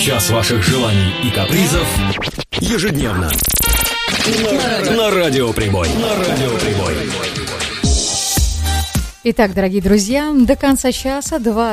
Час ваших желаний и капризов ежедневно на Радио Прибой. Итак, дорогие друзья, до конца часа 2